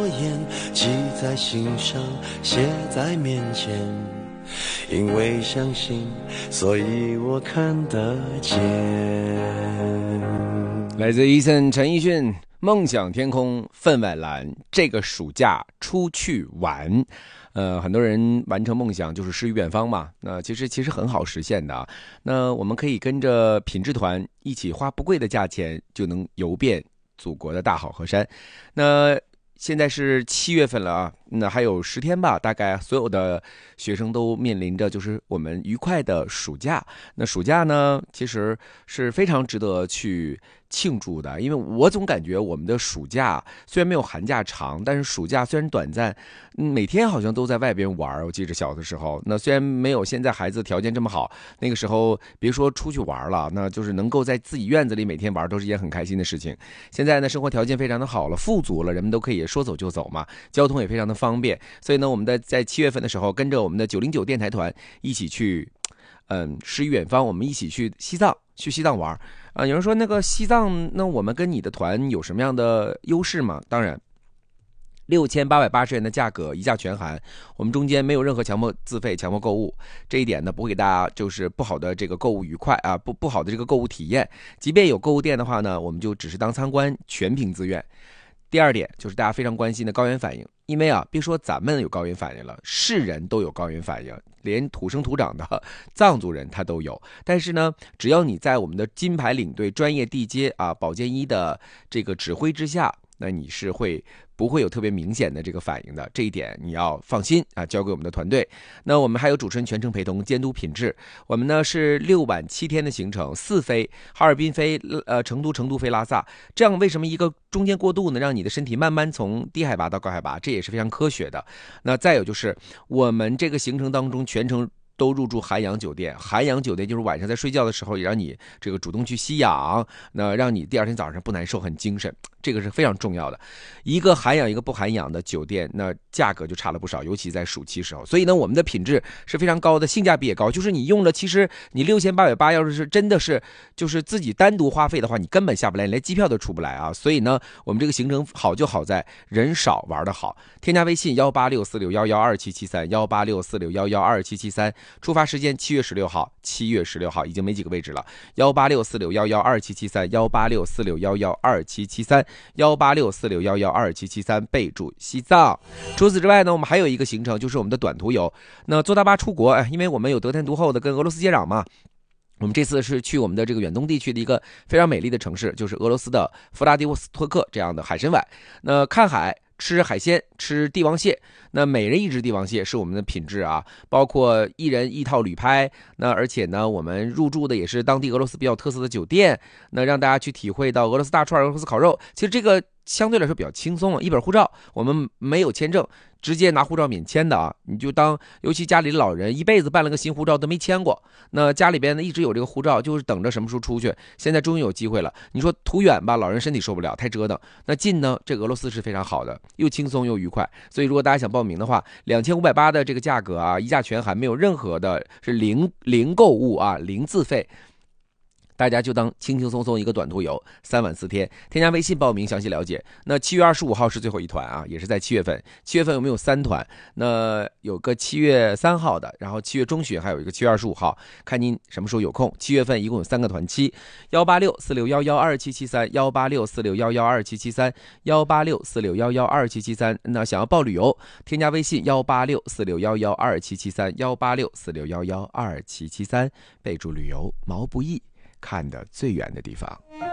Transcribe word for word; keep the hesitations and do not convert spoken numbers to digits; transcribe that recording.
诺言，记在心上，写在面前。因为相信，所以我看得见。 来自伊森陈奕迅，梦想天空分外蓝，这个暑假出去玩。呃，很多人完成梦想就是诗与远方嘛，那其实其实很好实现的啊。那我们可以跟着品质团一起花不贵的价钱，就能游遍祖国的大好河山。那现在是七月份了啊，那还有十天吧，大概所有的学生都面临着就是我们愉快的暑假。那暑假呢，其实是非常值得去庆祝的，因为我总感觉我们的暑假虽然没有寒假长，但是暑假虽然短暂，每天好像都在外边玩。我记着小的时候，那虽然没有现在孩子条件这么好，那个时候别说出去玩了，那就是能够在自己院子里每天玩都是一件很开心的事情。现在呢，生活条件非常的好了，富足了，人们都可以说走就走嘛，交通也非常的方便。所以呢，我们的在七月份的时候，跟着我们的九零九电台团一起去，嗯，诗与远方，我们一起去西藏，去西藏玩。啊，有人说那个西藏，那我们跟你的团有什么样的优势吗？当然，六千八百八十元的价格一价全含，我们中间没有任何强迫自费、强迫购物，这一点呢不会给大家就是不好的这个购物愉快啊，不不好的这个购物体验。即便有购物店的话呢，我们就只是当参观，全凭自愿。第二点就是大家非常关心的高原反应，因为啊，别说咱们有高原反应了，是人都有高原反应，连土生土长的藏族人他都有。但是呢，只要你在我们的金牌领队专业地接啊保健医的这个指挥之下，那你是会不会有特别明显的这个反应的，这一点你要放心啊，交给我们的团队。那我们还有主持人全程陪同监督品质。我们呢是六晚七天的行程，四飞哈尔滨飞呃成都，成都飞拉萨。这样为什么一个中间过渡呢？让你的身体慢慢从低海拔到高海拔，这也是非常科学的。那再有就是我们这个行程当中全程都入住涵养酒店，涵养酒店就是晚上在睡觉的时候也让你这个主动去吸氧，那让你第二天早上不难受，很精神，这个是非常重要的。一个涵养一个不涵养的酒店，那价格就差了不少，尤其在暑期时候。所以呢，我们的品质是非常高的，性价比也高。就是你用了，其实你六千八百八，要是真的是就是自己单独花费的话，你根本下不来，连机票都出不来啊。所以呢，我们这个行程好就好在人少玩得好。添加微信幺八六四六幺幺二七七三幺八六四六幺幺二七七三，出发时间七月十六号，七月十六号已经没几个位置了。幺八六四六幺幺二七七三幺八六四六幺幺二七七三幺八六四六幺幺二七七三，备注西藏。除此之外呢，我们还有一个行程，就是我们的短途游。那坐大巴出国，因为我们有得天独厚的跟俄罗斯接壤嘛。我们这次是去我们的这个远东地区的一个非常美丽的城市，就是俄罗斯的弗拉迪沃斯托克这样的海参崴。那看海、吃海鲜、吃帝王蟹，那每人一只帝王蟹是我们的品质啊，包括一人一套旅拍。那而且呢，我们入住的也是当地俄罗斯比较特色的酒店，那让大家去体会到俄罗斯大串、俄罗斯烤肉。其实这个相对来说比较轻松啊，一本护照，我们没有签证，直接拿护照免签的啊，你就当，尤其家里的老人一辈子办了个新护照都没签过，那家里边呢一直有这个护照，就是等着什么时候出去。现在终于有机会了。你说途远吧，老人身体受不了，太折腾；那近呢，这个俄罗斯是非常好的，又轻松又愉快。所以如果大家想报名的话，两千五百八的这个价格啊，一价全含，没有任何的是零零购物啊，零自费。大家就当轻轻松松一个短途游，三晚四天。添加微信报名详细了解。那七月二十五号是最后一团啊，也是在七月份。七月份我们有三团，那有个七月三号的，然后七月中旬还有一个七月二十五号，看您什么时候有空。七月份一共有三个团期，幺八六四六幺幺二七七三，幺八六四六幺幺二七七三，幺八六四六幺幺二七七三。那想要报旅游，添加微信幺八六四六幺幺二七七三，幺八六四六幺幺二七七三，备注旅游毛不易。看得最远的地方。